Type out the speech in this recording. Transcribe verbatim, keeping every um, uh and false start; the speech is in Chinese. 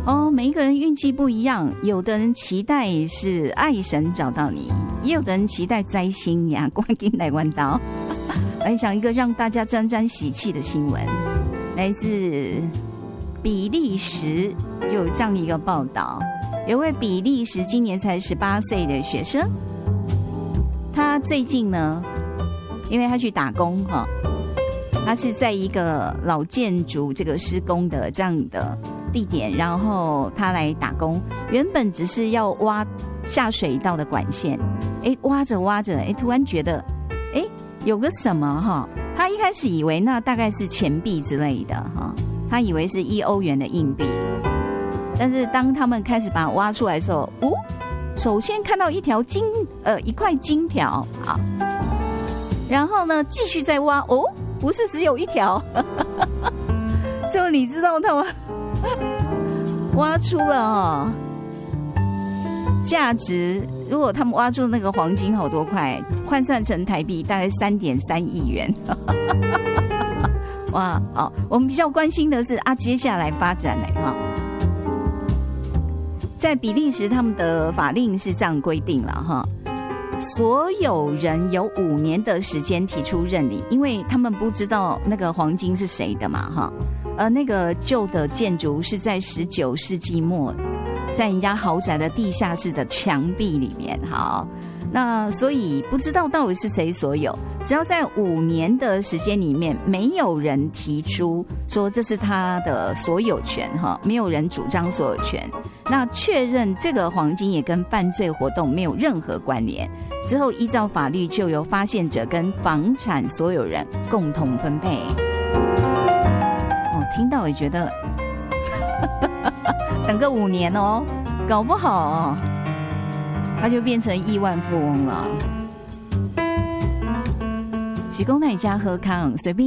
哦，每一个人运气不一样，有的人期待是爱神找到你，也有的人期待灾星呀，关进来弯刀。来讲一个让大家沾沾喜气的新闻，来自比利时就有这样一个报道，有位比利时今年才十八岁的学生，他最近呢，因为他去打工哈，他是在一个老建筑这个施工的这样的地点，然后他来打工，原本只是要挖下水道的管线，哎，挖着挖着，哎，突然觉得，哎，有个什么哈，他一开始以为那大概是钱币之类的哈，他以为是一欧元的硬币，但是当他们开始把它挖出来的时候，哦，首先看到一条金呃一块金条，好，然后呢继续再挖，哦，不是只有一条，最后你知道他们挖出了哦，价值如果他们挖出那个黄金好多块，换算成台币大概三点三亿元。哇，好，我们比较关心的是啊，接下来发展呢哈，在比利时他们的法令是这样规定了哈，所有人有五年的时间提出认领，因为他们不知道那个黄金是谁的嘛哈，而那个旧的建筑是在十九世纪末，在人家豪宅的地下室的墙壁里面，好，那所以不知道到底是谁所有，只要在五年的时间里面没有人提出说这是他的所有权哈，没有人主张所有权，那确认这个黄金也跟犯罪活动没有任何关联之后，依照法律就由发现者跟房产所有人共同分配。哦，听到也觉得等个五年哦，搞不好哦他就变成亿万富翁了。喜公那一家喝康随便